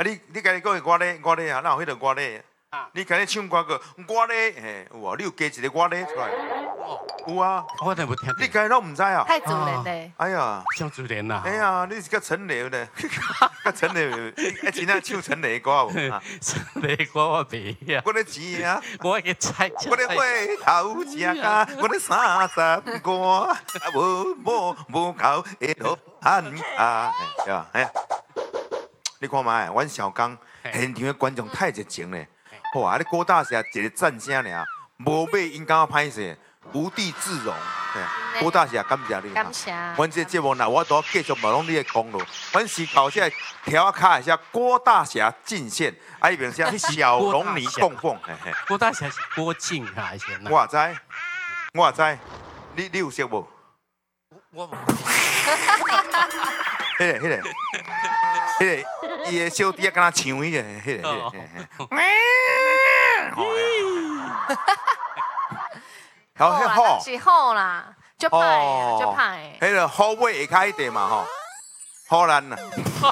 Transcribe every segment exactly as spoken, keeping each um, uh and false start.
你你家己讲我咧我咧啊，哪有迄个我咧？你家己唱歌个我咧，嘿，有啊，你有加一个我咧出来？有啊， 我都无听。 你家己拢唔知啊？ 太自然嘞。 哎呀， 像自然啦。 哎呀，你是个陈雷咧，个陈雷，哎，真正唱陈雷歌有？ 陈雷歌我袂晓。 我咧钱啊， 我个菜。 我咧回头食啊，我咧三十歌，啊无无无够会落汗啊，对吧？哎呀，你看嘛，阮小刚现场的观众太热情咧，哇！你郭大侠一个赞声尔，无买应该歹势，无地自容。郭大侠感谢你， 感谢。 阮这节目呢，我都继续无拢你的功劳。阮是搞这调卡一下郭大侠进线，啊一边写小龙女供奉，嘿嘿。 郭大侠是郭靖还是？ 我也知，我也知，你你有识无？ 我。 迄个迄个迄个，伊个小弟啊，敢若唱迄个，迄个迄个。好，迄好是好啦，就歹啊，就歹。 迄个好尾下骹迄块嘛吼，好难呐。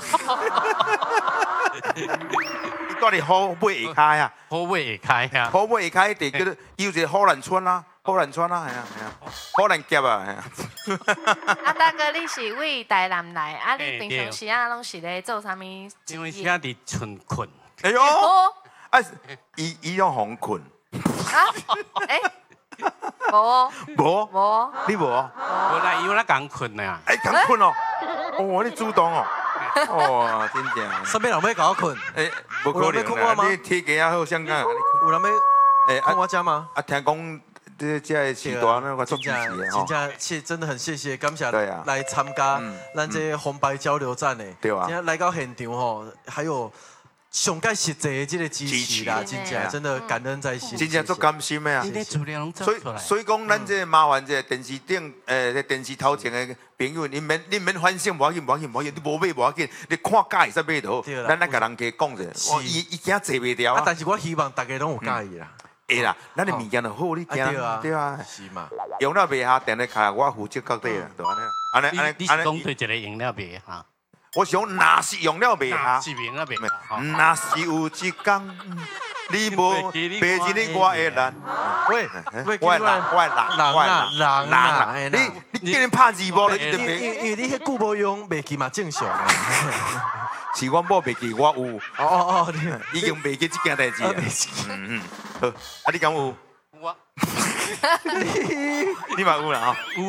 你到底好尾下骹呀？ 好尾下骹呀。 好尾下骹迄块叫做有一个好难穿啊，好难穿啊，系啊系啊，好难夹啊，系啊。 啊，大哥，你是为台南来，啊，你平常时啊拢是咧做啥物？ 因为现在伫春困。 哎呦，啊，伊伊用红困。 啊？哎。无无无， 你无？ 无啦，因为咱刚困呀。 哎，刚困哦，哦，你主动哦，哦，真正。 身边人要搞我困？ 哎，不可能啦，你体格也好，香港。 有人要哎，看我家吗？ 啊，听讲这这时段那个做支持的真正谢，真的很谢谢，感谢来参加咱这红白交流站的。 对啊。 今天来到现场吼，还有。上介实际的这个支持啦，真正真的感恩在心， 真正足甘心的啊！ 所以所以讲，咱这麻烦这电视顶诶，电视头前的朋友，你免你免反省，无要紧，无要紧，无要紧，你无买无要紧，你看介意才买到。咱来甲人家讲者，哦，伊伊惊坐袂掉啊。但是我希望大家拢有介意啦。 会啦，咱的物件就好，你惊对啊？ 是嘛？ 用了卖下，电咧开，我负责到底啦，就安尼。安尼安尼你是讲对一个用了卖哈？ 我想，若是用了卖下， 是用了卖下。 若是有一天，你无背起你我的人， 喂， 我人，我人， 我人，人啊！ 你你叫人拍字幕，你因为因为你迄句无用，袂记嘛正常。 是我某袂记，我有。 哦哦哦， 已经袂记这件代志。嗯嗯，好，啊你敢有？ 我。 你嘛有啦吼。